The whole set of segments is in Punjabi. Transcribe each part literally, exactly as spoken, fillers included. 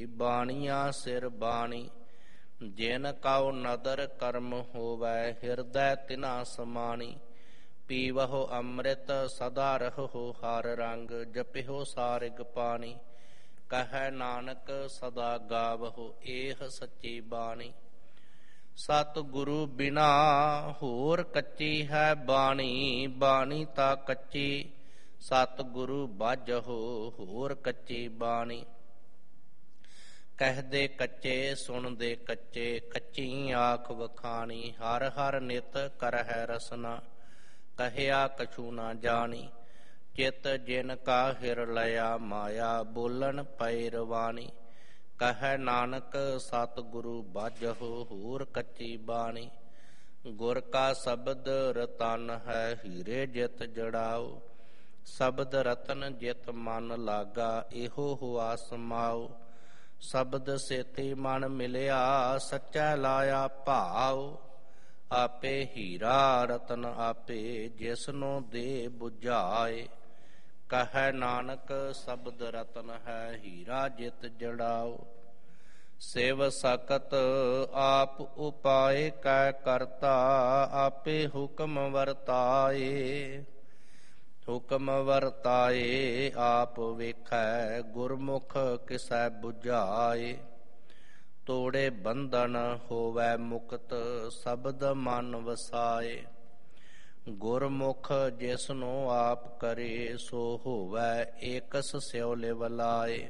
ਬਾਣੀਆਂ ਸਿਰ ਬਾਣੀ, ਜਿਨ ਕਉ ਨਦਰ ਕਰਮ ਹੋਵੈ, ਹਿਰਦੈ ਤਿਨਾ ਸਮਾਣੀ। ਪੀਵਹੁ ਅੰਮ੍ਰਿਤ ਸਦਾ ਰਹੋ ਹਰ ਰੰਗ, ਜਪਿਓ ਸਾਰਿਗ ਪਾਣੀ। ਕਹੈ ਨਾਨਕ ਸਦਾ ਗਾਵਹੁ ਏਹ ਸੱਚੀ ਬਾਣੀ। ਸਤਿ ਗੁਰੂ ਬਿਨਾ ਹੋਰ ਕੱਚੀ ਹੈ ਬਾਣੀ, ਬਾਣੀ ਤਾਂ ਕੱਚੀ ਸਤਿ ਗੁਰੂ ਬਾਝਹੁ ਹੋਰ ਕੱਚੀ ਬਾਣੀ। ਕਹਿਦੇ ਕੱਚੇ ਸੁਣਦੇ ਕੱਚੇ, ਕੱਚੀ ਆਖ ਵਖਾਣੀ। ਹਰ ਹਰ ਨਿਤ ਕਰਹਿ ਰਸਨਾ, ਕਹਿਆ ਕਛੂ ਨਾ ਜਾਣੀ। ਚਿਤ ਜਿਨ ਕਾ ਹਿਰ ਲਿਆ ਮਾਇਆ, ਬੋਲਣ ਪੈ ਰਵਾਣੀ। ਕਹੈ ਨਾਨਕ ਸਤਿ ਗੁਰੂ ਬਾਝਹੁ ਹੋਰ ਕੱਚੀ ਬਾਣੀ। ਗੁਰ ਕਾ ਸ਼ਬਦ ਰਤਨ ਹੈ, ਹੀਰੇ ਜਿਤ ਜੜਾਓ। ਸ਼ਬਦ ਰਤਨ ਜਿਤ ਮਨ ਲਾਗਾ, ਇਹੋ ਹੁਆ ਸਮਾਓ। ਸ਼ਬਦ ਸੇਤੀ ਮਨ ਮਿਲਿਆ, ਸੱਚਾ ਲਾਇਆ ਭਾਉ। ਆਪੇ ਹੀਰਾ ਰਤਨ ਆਪੇ, ਜਿਸਨੂੰ ਦੇ ਬੁਝਾਏ। ਕਹੈ ਨਾਨਕ ਸ਼ਬਦ ਰਤਨ ਹੈ, ਹੀਰਾ ਜਿਤ ਜੜਾਓ। ਸਿਵ ਸਕਤ ਆਪ ਉਪਾਏ ਕੈ ਕਰਤਾ, ਆਪੇ ਹੁਕਮ ਵਰਤਾਏ। ਹੁਕਮ ਵਰਤਾਏ ਆਪ ਵੇਖੈ, ਗੁਰਮੁਖ ਕਿਸੈ ਬੁਝਾਏ। ਤੋੜੇ ਬੰਧਨ ਹੋਵੈ ਮੁਕਤ, ਸ਼ਬਦ ਮਨ ਵਸਾਏ। ਗੁਰਮੁਖ ਜਿਸਨੂੰ ਆਪ ਕਰੇ, ਸੋ ਹੋਵੈ ਏਕਸ ਸਿਉ ਲਿਵ ਲਾਏ।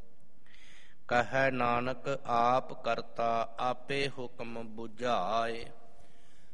ਕਹੈ ਨਾਨਕ ਆਪ ਕਰਤਾ, ਆਪੇ ਹੁਕਮ ਬੁਝਾਏ।